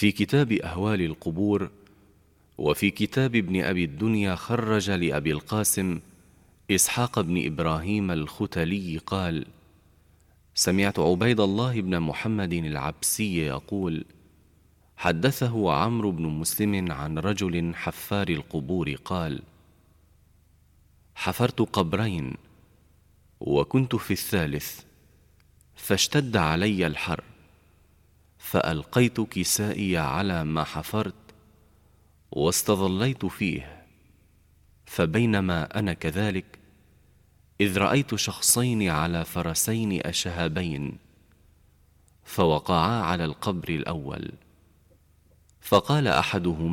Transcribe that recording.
في كتاب أهوال القبور. وفي كتاب ابن أبي الدنيا خرج لأبي القاسم إسحاق بن إبراهيم الختلي قال: سمعت عبيد الله بن محمد العبسي يقول: حدثه عمرو بن مسلم عن رجل حفار القبور قال: حفرت قبرين وكنت في الثالث، فاشتد علي الحر، فألقيت كسائي على ما حفرت واستظليت فيه، فبينما أنا كذلك إذ رأيت شخصين على فرسين أشهبين، فوقعا على القبر الأول، فقال أحدهما: